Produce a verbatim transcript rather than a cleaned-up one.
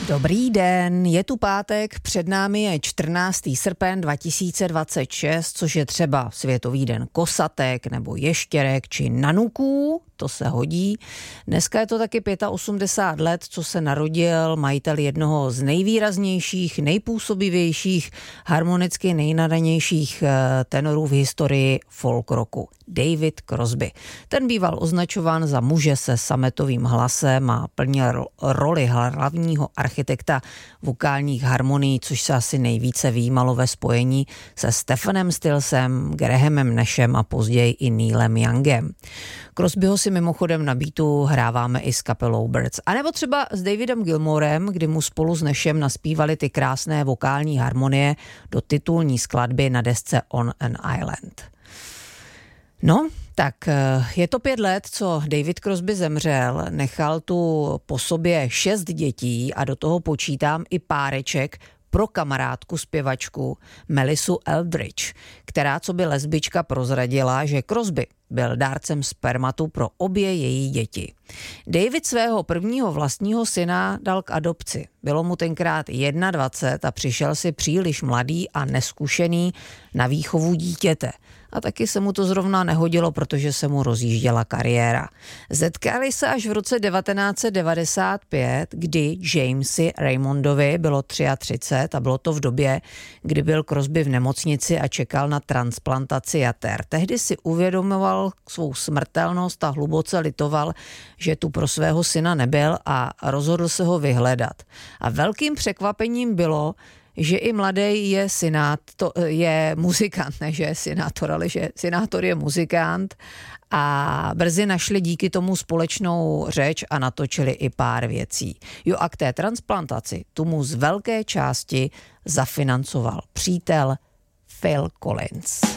Dobrý den, je tu pátek, před námi je čtrnáctého srpna dva tisíce dvacet šest, což je třeba Světový den kosatek nebo ještěrek či nanuků, to se hodí. Dneska je to taky osmdesát pět let, co se narodil majitel jednoho z nejvýraznějších, nejpůsobivějších, harmonicky nejnadanějších tenorů v historii folk rocku, David Crosby. Ten býval označován za muže se sametovým hlasem a plnil roli hlavního architekta vokálních harmonií, což se asi nejvíce výjímalo ve spojení se Stephenem Stillsem, Grahamem Nashem a později i Neilem Youngem. Crosbyho si mimochodem na beatu hráváme i s kapelou Birds. A nebo třeba s Davidem Gilmourem, kdy mu spolu s Nashem naspívali ty krásné vokální harmonie do titulní skladby na desce On an Island. No, tak je to pět let, co David Crosby zemřel, nechal tu po sobě šest dětí a do toho počítám i páreček pro kamarádku zpěvačku Melisu Eldridge, která co by lesbička prozradila, že Crosby byl dárcem spermatu pro obě její děti. David svého prvního vlastního syna dal k adopci. Bylo mu tenkrát dvacet jedna a přišel si příliš mladý a neskušený na výchovu dítěte. A taky se mu to zrovna nehodilo, protože se mu rozjížděla kariéra. Zetkali se až v roce devatenáct set devadesát pět, kdy Jamesi Raymondovi bylo třicet tři a bylo to v době, kdy byl Crosby v nemocnici a čekal na transplantaci jater. Tehdy si uvědomoval svou smrtelnost a hluboce litoval, že tu pro svého syna nebyl a rozhodl se ho vyhledat. A velkým překvapením bylo, že i mladý je synát, to je muzikant, ne že je synátor, ale že synátor je muzikant a brzy našli díky tomu společnou řeč a natočili i pár věcí. Jo a k té transplantaci tu mu z velké části zafinancoval přítel Phil Collins.